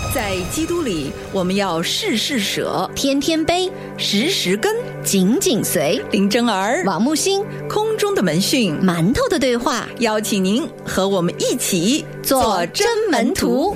在基督里，我们要事事舍， 天天悲， 时时跟， 紧紧随。 林真儿、 王木星， 空中的门讯， 馒头的对话， 邀请您和我们一起做真门徒。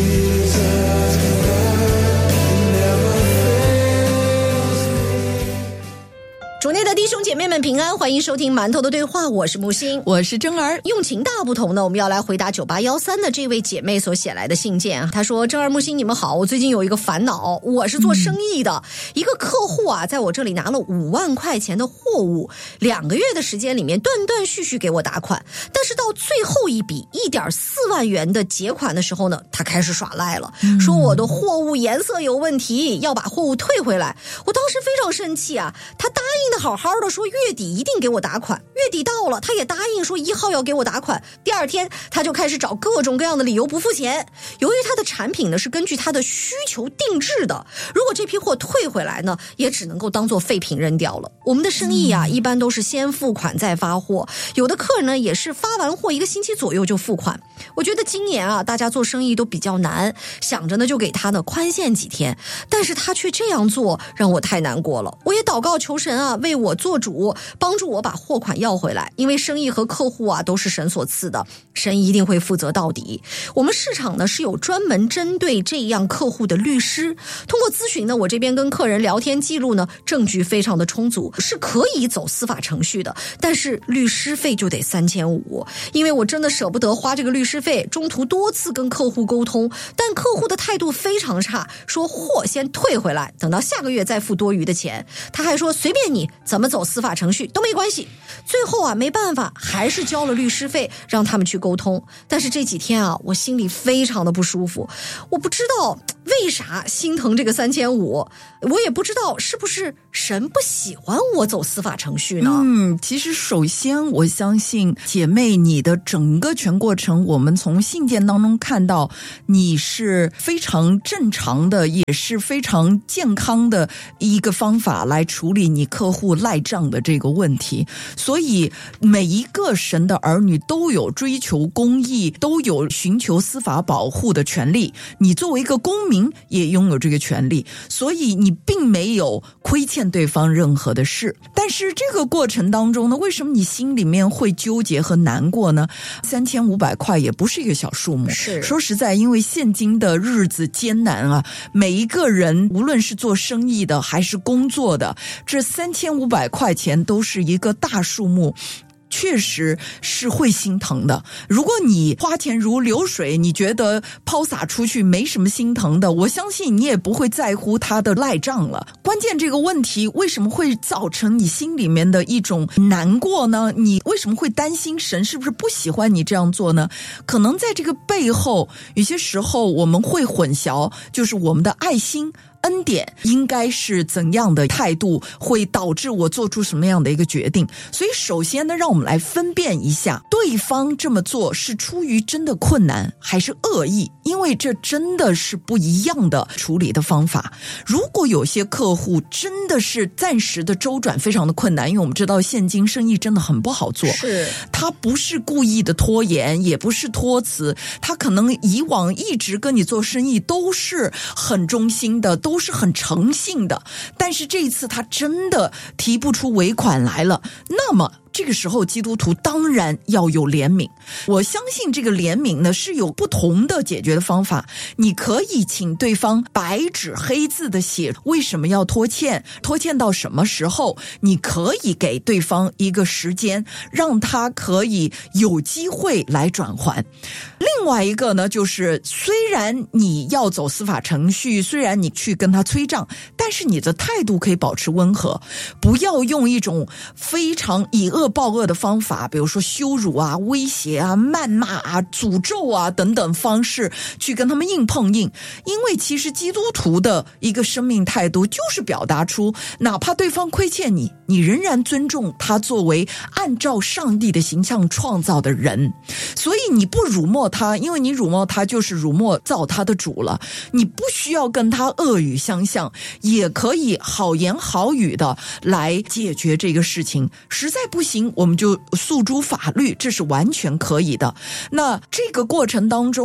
主内的弟兄姐妹们平安，欢迎收听馒头的对话，我是木星， 我是真儿。 用情大不同呢，我们要来回答9813的这位姐妹所写来的信件。她说：真儿、木星，你们好，我最近有一个烦恼，我是做生意的，一个客户啊，在我这里拿了5万块钱的货物，2个月的时间里面断断续续给我打款，但是到最后一笔1.4万元的结款的时候呢，他开始耍赖了，说我的货物颜色有问题，要把货物退回来。我当时非常生气啊，他答应的好好的说月底一定给我打款，月底到了他也答应说1号要给我打款，第二天他就开始找各种各样的理由不付钱。由于他的产品呢是根据他的需求定制的，如果这批货退回来呢，也只能够当做废品扔掉了。我们的生意啊，一般都是先付款再发货，有的客人呢也是发完货1个星期左右就付款。我觉得今年啊，大家做生意都比较难，想着呢就给他呢宽限几天，但是他却这样做，让我太难过了。我也祷告求神啊，为我做主，帮助我把货款要回来，因为生意和客户啊都是神所赐的，神一定会负责到底。我们市场呢是有专门针对这样客户的律师，通过咨询呢，我这边跟客人聊天记录呢，证据非常的充足，是可以走司法程序的，但是律师费就得3500，因为我真的舍不得花这个律师费，中途多次跟客户沟通，但客户的态度非常差，说货先退回来，等到下个月再付多余的钱。他还说随便你怎么走司法程序都没关系。最后啊，没办法，还是交了律师费让他们去沟通。但是这几天啊，我心里非常的不舒服，我不知道为啥心疼这个3500，我也不知道是不是神不喜欢我走司法程序呢？ 其实首先我相信姐妹你的整个全过程，我们从信件当中看到你是非常正常的，也是非常健康的一个方法来处理你客户赖账的这个问题。所以每一个神的儿女都有追求公义，都有寻求司法保护的权利，你作为一个公民也拥有这个权利，所以你并没有亏欠对方任何的事。但是这个过程当中呢，为什么你心里面会纠结和难过呢？3500块也不是一个小数目， 是说实在，因为现今的日子艰难啊，每一个人无论是做生意的还是工作的，这3500块钱都是一个大数目，确实是会心疼的。如果你花钱如流水，你觉得抛洒出去没什么心疼的，我相信你也不会在乎他的赖账了。关键这个问题为什么会造成你心里面的一种难过呢？你为什么会担心神是不是不喜欢你这样做呢？可能在这个背后，有些时候我们会混淆，就是我们的爱心恩典应该是怎样的态度，会导致我做出什么样的一个决定。所以首先呢，让我们来分辨一下，对方这么做是出于真的困难还是恶意，因为这真的是不一样的处理的方法。如果有些客户真的是暂时的周转非常的困难，因为我们知道现今生意真的很不好做， 是他不是故意的拖延，也不是托辞，他可能以往一直跟你做生意都是很忠心的，都是很诚信的，但是这一次他真的提不出尾款来了，那么这个时候基督徒当然要有怜悯。我相信这个怜悯呢是有不同的解决的方法，你可以请对方白纸黑字的写为什么要拖欠，拖欠到什么时候，你可以给对方一个时间，让他可以有机会来转还。另外一个呢，就是虽然你要走司法程序，虽然你去跟他催账，但是你的态度可以保持温和，不要用一种非常以恶报恶的方法，比如说羞辱啊、威胁啊、谩骂啊、诅咒啊等等方式去跟他们硬碰硬。因为其实基督徒的一个生命态度就是表达出，哪怕对方亏欠你，你仍然尊重他作为按照上帝的形象创造的人。所以你不辱没他，因为你辱没他就是辱没造他的主了。你不需要跟他恶语相向，也可以好言好语的来解决这个事情。实在不行，我们就诉诸法律，这是完全可以的。那这个过程当中呢，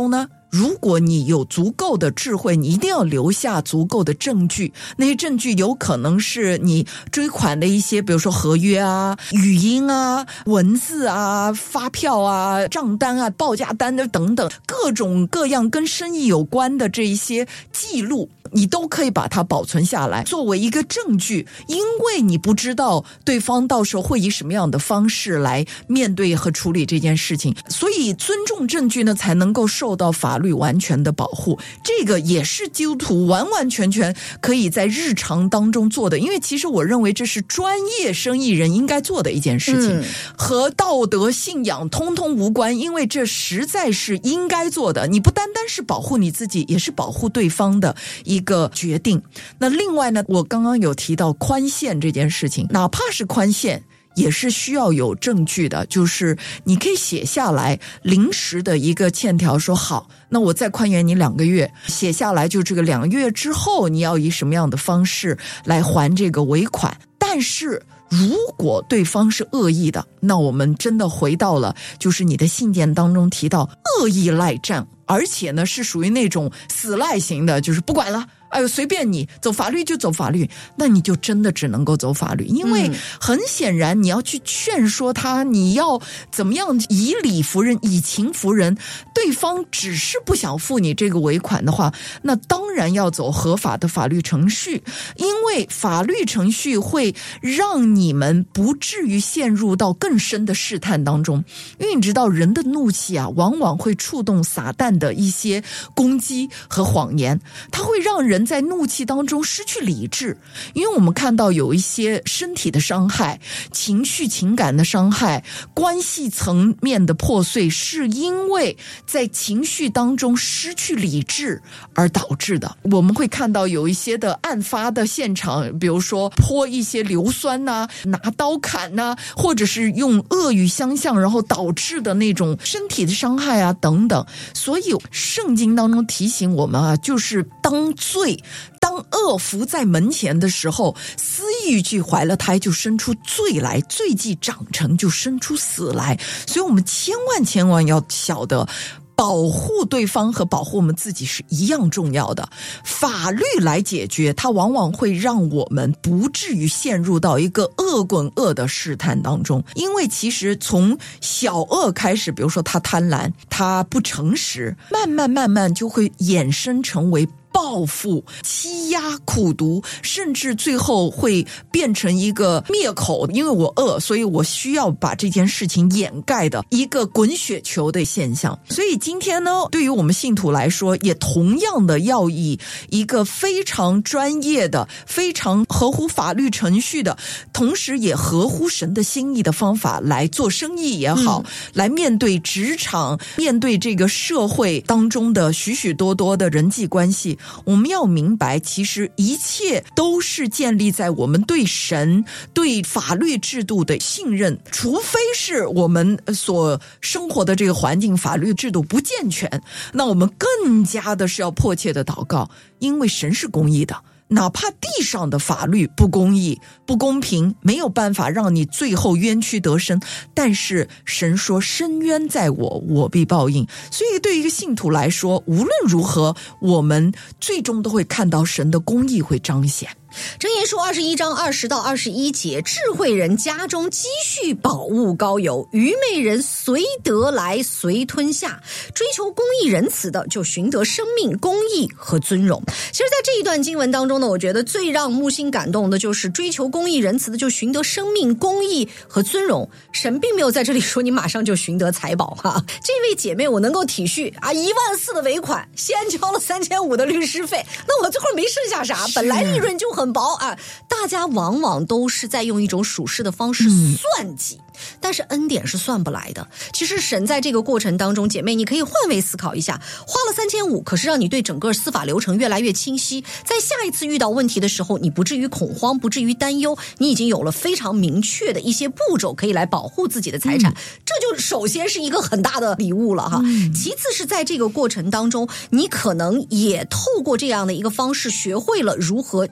如果你有足够的智慧，你一定要留下足够的证据。那些证据有可能是你追款的一些，比如说合约啊、语音啊、文字啊、发票啊、账单啊、报价单的等等，各种各样跟生意有关的这一些记录，你都可以把它保存下来，作为一个证据。因为你不知道对方到时候会以什么样的方式来面对和处理这件事情，所以尊重证据呢，才能够受到法律完全的保护。这个也是基督徒完完全全可以在日常当中做的，因为其实我认为这是专业生意人应该做的一件事情，和道德信仰通通无关，因为这实在是应该做的。你不单单是保护你自己，也是保护对方的一个决定。那另外呢，我刚刚有提到宽限这件事情，哪怕是宽限也是需要有证据的，就是你可以写下来临时的一个欠条，说好，那我再宽限你2个月，写下来就这个2个月之后你要以什么样的方式来还这个尾款。但是如果对方是恶意的，那我们真的回到了就是你的信件当中提到恶意赖账，而且呢是属于那种死赖型的，就是不管了，哎呦随便你，走法律就走法律，那你就真的只能够走法律。因为很显然你要去劝说他，你要怎么样以理服人以情服人，对方只是不想付你这个尾款的话，那当然要走合法的法律程序，因为法律程序会让你们不至于陷入到更深的试探当中。因为你知道人的怒气啊，往往会触动撒旦的一些攻击和谎言，它会让人在怒气当中失去理智。因为我们看到有一些身体的伤害、情绪情感的伤害、关系层面的破碎，是因为在情绪当中失去理智而导致的。我们会看到有一些的案发的现场，比如说泼一些硫酸啊、拿刀砍啊，或者是用恶语相向，然后导致的那种身体的伤害啊等等。所以圣经当中提醒我们啊，就是当恶伏在门前的时候，私欲既怀了胎，就生出罪来，罪既长成，就生出死来。所以我们千万要晓得，保护对方和保护我们自己是一样重要的。法律来解决，它往往会让我们不至于陷入到一个恶滚恶的试探当中。因为其实从小恶开始，比如说他贪婪，他不诚实，慢慢就会衍生成为报复、欺压、苦毒，甚至最后会变成一个灭口，因为我恶，所以我需要把这件事情掩盖的一个滚雪球的现象。所以今天呢，对于我们信徒来说，也同样的要以一个非常专业的、非常合乎法律程序的，同时也合乎神的心意的方法来做生意也好，来面对职场、面对这个社会当中的许许多多的人际关系。我们要明白，其实一切都是建立在我们对神、对法律制度的信任，除非是我们所生活的这个环境法律制度不健全，那我们更加的是要迫切的祷告，因为神是公义的。哪怕地上的法律不公义、不公平，没有办法让你最后冤屈得生，但是神说深渊在我，我必报应。所以对于一个信徒来说，无论如何，我们最终都会看到神的公义会彰显。 箴言书21章20到21节，智慧人家中积蓄宝物高有，愚昧人随得来随吞下。追求公义仁慈的，就寻得生命、公义和尊荣。其实在这一段经文当中呢，我觉得最让木星感动的就是追求公义仁慈的，就寻得生命、公义和尊荣。神并没有在这里说你马上就寻得财宝哈。这位姐妹我能够体恤啊，14000的尾款，先交了3500的律师费，那我这会儿没剩下啥，本来利润就很薄啊，大家往往都是在用一种属实的方式算计，但是恩典是算不来的。其实神在这个过程当中，姐妹你可以换位思考一下，花了3500，可是让你对整个司法流程越来越清晰，在下一次遇到问题的时候，你不至于恐慌，不至于担忧，你已经有了非常明确的一些步骤可以来保护自己的财产，这就首先是一个很大的礼物了哈。其次是在这个过程当中，你可能也透过这样的一个方式学会了如何宁可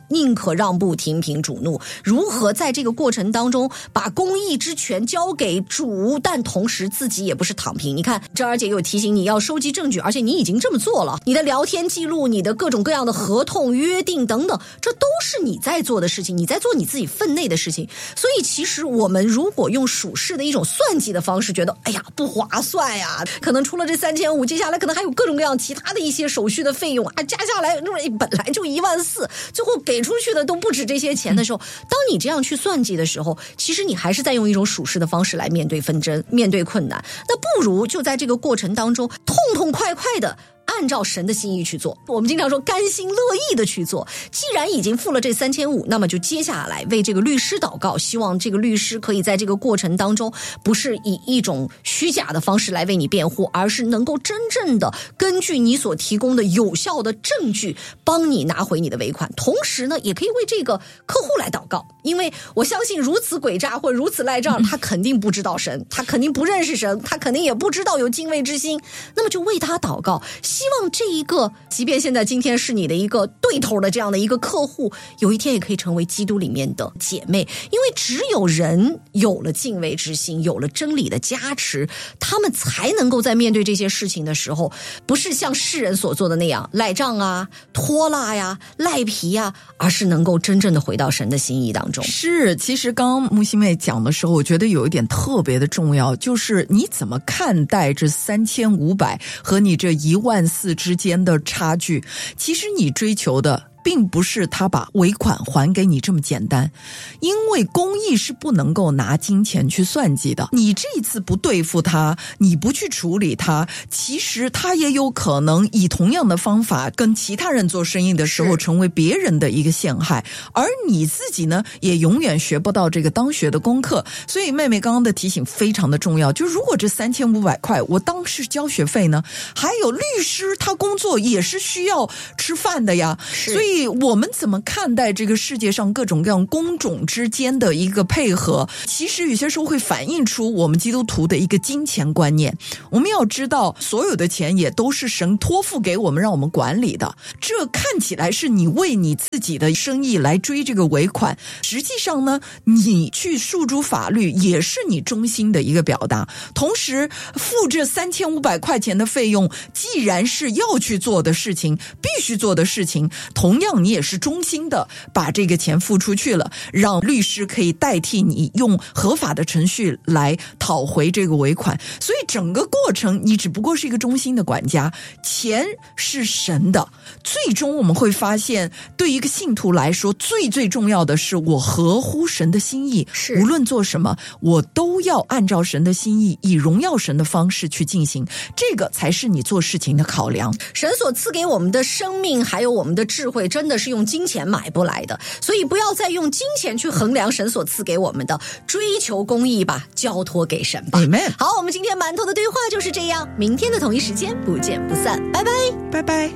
可让步，频频主怒，如何在这个过程当中把公义之权交给主，但同时自己也不是躺平。你看珍儿姐有提醒你要收集证据，而且你已经这么做了，你的聊天记录，你的各种各样的合同约定等等，这都是你在做的事情，你在做你自己分内的事情。所以其实我们如果用属世的一种算计的方式，觉得哎呀不划算呀，可能除了这3500，接下来可能还有各种各样其他的一些手续的费用啊，加下来本来就14000，最后给出去的都不止这些钱的时候，当你这样去算计的时候，其实你还是在用一种属世的方式来面对纷争，面对困难。那不如就在这个过程当中痛痛快快的按照神的心意去做。我们经常说甘心乐意的去做，既然已经付了这3500，那么就接下来为这个律师祷告，希望这个律师可以在这个过程当中不是以一种虚假的方式来为你辩护，而是能够真正的根据你所提供的有效的证据帮你拿回你的尾款。同时呢，也可以为这个客户来祷告，因为我相信如此诡诈或如此赖账，他肯定不知道神，他肯定不认识神，他肯定也不知道有敬畏之心。那么就为他祷告，希望这一个即便现在今天是你的一个对头的这样的一个客户，有一天也可以成为基督里面的姐妹。因为只有人有了敬畏之心，有了真理的加持，他们才能够在面对这些事情的时候，不是像世人所做的那样赖账啊、拖拉呀、赖皮呀，而是能够真正的回到神的心意当中。 是，其实刚刚木西妹讲的时候，我觉得有一点特别的重要，就是你怎么看待这3500和你这14000之间的差距。其实你追求的并不是他把尾款还给你这么简单，因为公义是不能够拿金钱去算计的。你这一次不对付他，你不去处理他，其实他也有可能以同样的方法跟其他人做生意的时候成为别人的一个陷害，而你自己呢也永远学不到这个当学的功课。所以妹妹刚刚的提醒非常的重要，就如果这3500块我当是交学费呢，还有律师他工作也是需要吃饭的呀，所以我们怎么看待这个世界上各种各样工种之间的一个配合，其实有些时候会反映出我们基督徒的一个金钱观念。我们要知道所有的钱也都是神托付给我们让我们管理的，这看起来是你为你自己的生意来追这个尾款，实际上呢你去诉诸法律也是你忠心的一个表达。同时付这3500块钱的费用，既然是要去做的事情，必须做的事情，同样你也是忠心的把这个钱付出去了，让律师可以代替你用合法的程序来讨回这个尾款。所以整个过程你只不过是一个忠心的管家，钱是神的。最终我们会发现，对一个信徒来说最重要的是我合乎神的心意，无论做什么我都要按照神的心意，以荣耀神的方式去进行，这个才是你做事情的考量。 神所赐给我们的生命还有我们的智慧真的是用金钱买不来的，所以不要再用金钱去衡量神所赐给我们的，追求公义吧，交托给神吧。 Amen。 好，我们今天馒头的对话就是这样，明天的同一时间不见不散，拜拜拜拜。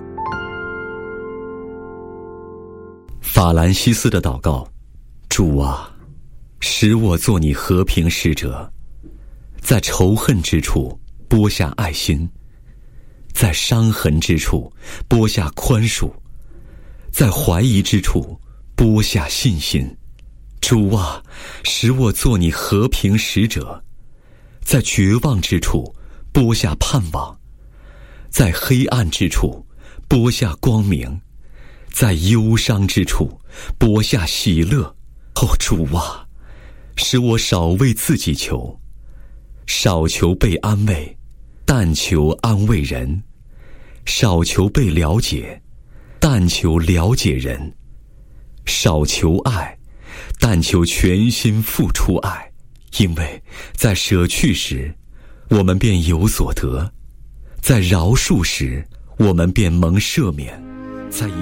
法兰西斯的祷告：主啊，使我做你和平使者，在仇恨之处播下爱心，在伤痕之处播下宽恕，在怀疑之处播下信心。主啊，使我做你和平使者，在绝望之处播下盼望，在黑暗之处播下光明，在忧伤之处播下喜乐。哦，主啊，使我少为自己求，少求被安慰，但求安慰人；少求被了解，但求了解人；少求爱，但求全心付出爱。因为在舍去时，我们便有所得；在饶恕时，我们便蒙赦免；在